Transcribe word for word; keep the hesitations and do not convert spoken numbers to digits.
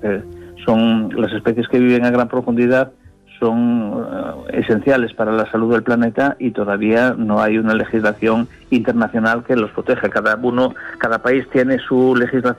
porque son las especies que viven a gran profundidad, son uh, esenciales para la salud del planeta y todavía no hay una legislación internacional que los proteja. Cada uno, cada país tiene su legislación